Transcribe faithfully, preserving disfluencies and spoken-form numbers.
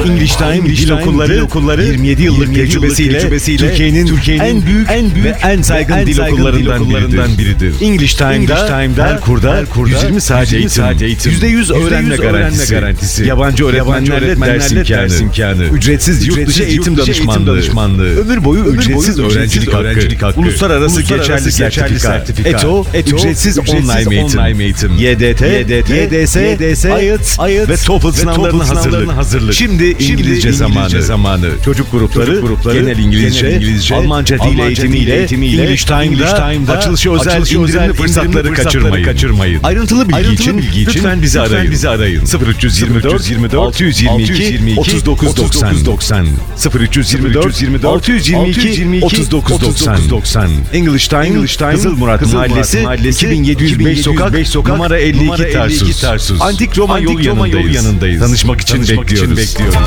English Time Dil Okulları, okulları yirmi yedi yıllık tecrübesiyle, tecrübesiyle Türkiye'nin Türkiye'nin en büyük, en büyük ve en saygın, en dil, saygın okullarından dil okullarından biridir. biridir. English Time'da, Time'da her kurda, her kurda yüz yirmi saat eğitim, yüzde yüz öğrenme garantisi, garantisi, yabancı öğretmenlerle ders imkanı, ders imkanı, ücretsiz yurt dışı eğitim danışmanlığı, ömür boyu ücretsiz öğrencilik hakkı, uluslararası geçerli sertifika, ETO, ücretsiz online eğitim, Y D T, Y D S, I E L T S ve TOEFL sınavlarına hazırlık. Şimdi İngilizce zamanı. Çocuk grupları, genel İngilizce, Almanca dil eğitimiyle English Time'da açılışı özel indirimli fırsatları kaçırmayın. Ayrıntılı bilgi için lütfen bizi arayın. sıfır üç yirmi dört altı yüz yirmi iki otuz dokuz doksan sıfır üç yirmi dört altı yüz yirmi iki otuz dokuz doksan English Time Kızılmurat Mahallesi iki bin yedi yüz beş sokak numara elli iki Tarsus. Antik Roma yolu yanındayız. Tanışmak için bekliyoruz.